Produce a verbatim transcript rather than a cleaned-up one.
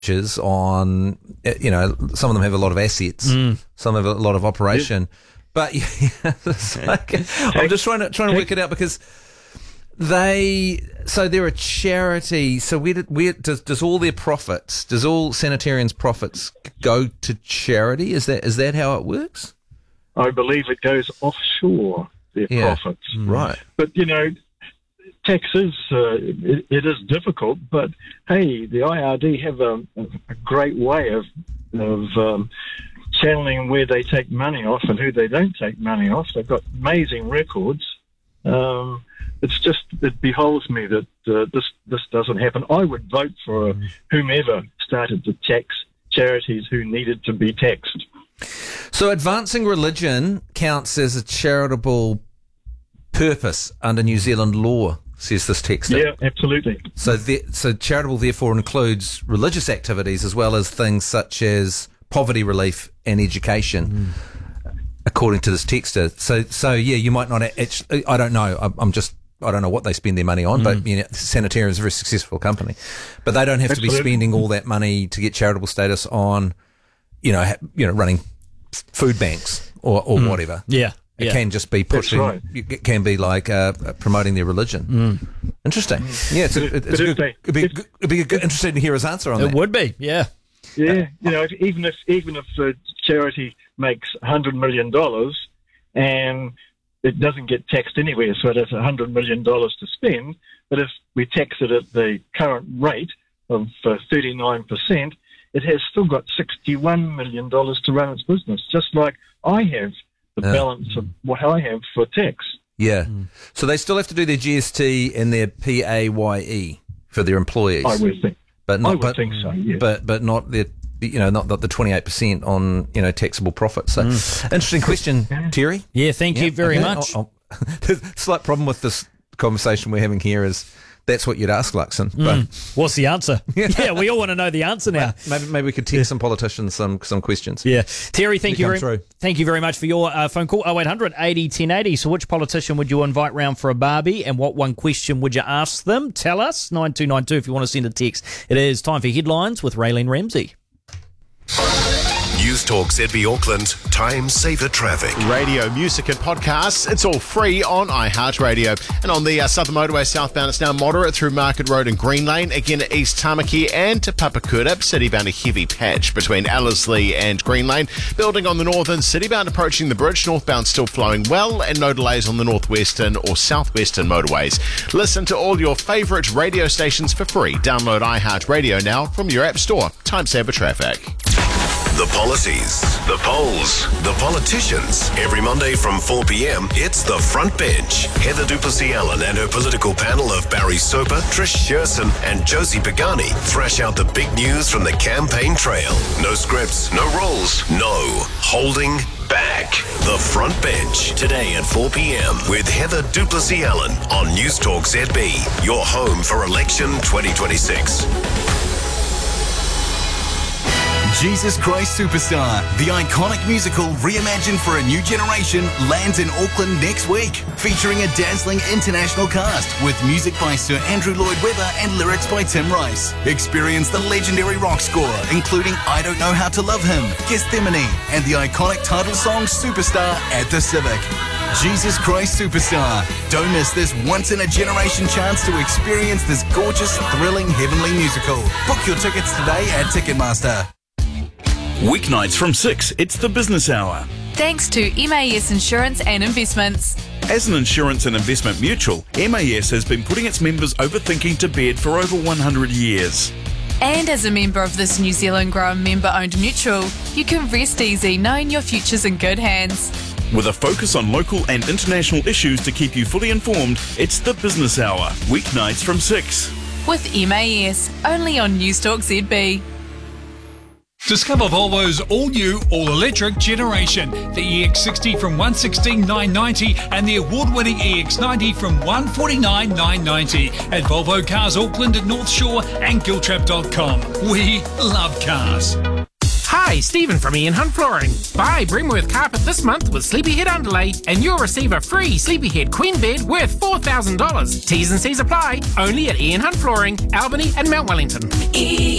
on, you know, some of them have a lot of assets, mm. some have a lot of operation, yeah. but yeah, it's like, I'm just trying to trying to work it out because they, so they're a charity. So where, did, where does does all their profits, does all Sanitarians' profits go to charity? Is that is that how it works? I believe it goes offshore, their yeah. profits, right? But you know. Taxes, uh, it, it is difficult, but hey, the I R D have a, a great way of of um, channeling where they take money off and who they don't take money off. They've got amazing records. Um, it's just, it beholds me that uh, this this doesn't happen. I would vote for whomever started to tax charities who needed to be taxed. So advancing religion counts as a charitable purpose under New Zealand law, says this text. Yeah, absolutely. So, the, so charitable therefore includes religious activities as well as things such as poverty relief and education, mm. according to this texter. So, so yeah, you might not actually. I don't know. I'm, I'm just. I don't know what they spend their money on, mm. but you know, Sanitarium is a very successful company, but they don't have absolutely. to be spending all that money to get charitable status on, you know, ha, you know, running food banks or, or mm. whatever. Yeah. It yeah. can just be pushing. Right. It can be like uh, promoting their religion. Mm. Interesting. Mm. Yeah, it's, a, it's a good, they, it'd be, if, it'd be good, interesting to hear his answer on it that. It would be, yeah. Yeah, you know, if, even if even if the charity makes a hundred million dollars and it doesn't get taxed anywhere, so it has a hundred million dollars to spend. But if we tax it at the current rate of uh, thirty-nine percent, it has still got sixty-one million dollars to run its business, just like I have. The uh, balance of what I have for tax. Yeah. Mm. So they still have to do their G S T and their P A Y E for their employees. I would think. But not, I would but, think so, yes. But, but not the, you know, not the twenty-eight percent on, you know, taxable profits. So mm. interesting question, Terry. Yeah, thank yeah, you very okay. much. I'll, I'll, slight problem with this conversation we're having here is that's what you'd ask, Luxon. Mm. But what's the answer? yeah, we all want to know the answer now. Maybe maybe we could text yeah. some politicians some some questions. Yeah, Terry, thank you very through. thank you very much for your uh, phone call. oh eight hundred eighty ten eighty. So, which politician would you invite round for a barbie, and what one question would you ask them? Tell us nine two nine two if you want to send a text. It is time for headlines with Raylene Ramsey. News Talk Z B Auckland, time saver traffic. Radio, music and podcasts, it's all free on iHeartRadio. And on the uh, Southern Motorway southbound, it's now moderate through Market Road and Green Lane. Again at East Tamaki and to Papakura. Citybound a heavy patch between Ellerslie and Green Lane. Building on the northern, Citybound approaching the bridge. Northbound still flowing well and no delays on the northwestern or southwestern motorways. Listen to all your favourite radio stations for free. Download iHeartRadio now from your app store. Time saver traffic. The policies, the polls, the politicians. Every Monday from four p.m, it's The Front Bench. Heather Duplessis-Allen and her political panel of Barry Soper, Trish Sherson and Josie Pagani thrash out the big news from the campaign trail. No scripts, no rules, no holding back. The Front Bench, today at four p.m. with Heather Duplessis-Allen on News Talk Z B, your home for election twenty twenty-six. Jesus Christ Superstar, the iconic musical reimagined for a new generation, lands in Auckland next week, featuring a dazzling international cast with music by Sir Andrew Lloyd Webber and lyrics by Tim Rice. Experience the legendary rock score, including I Don't Know How to Love Him, Gethsemane, and the iconic title song Superstar at the Civic. Jesus Christ Superstar. Don't miss this once-in-a-generation chance to experience this gorgeous, thrilling, heavenly musical. Book your tickets today at Ticketmaster. Weeknights from six, it's the Business Hour. Thanks to M A S Insurance and Investments. As an insurance and investment mutual, M A S has been putting its members overthinking to bed for over one hundred years. And as a member of this New Zealand grown member-owned mutual, you can rest easy knowing your future's in good hands. With a focus on local and international issues to keep you fully informed, it's the Business Hour, weeknights from six. With M A S, only on News Talk Z B. Discover Volvo's all-new, all-electric generation. The E X sixty from one hundred sixteen thousand nine hundred ninety dollars and the award-winning E X ninety from one hundred forty-nine thousand nine hundred ninety dollars at Volvo Cars Auckland at North Shore and Giltrap dot com. We love cars. Hi, Stephen from Ian Hunt Flooring. Buy Brimworth Carpet this month with Sleepyhead Underlay and you'll receive a free Sleepyhead Queen Bed worth four thousand dollars. T's and C's apply, only at Ian Hunt Flooring, Albany and Mount Wellington. Ian.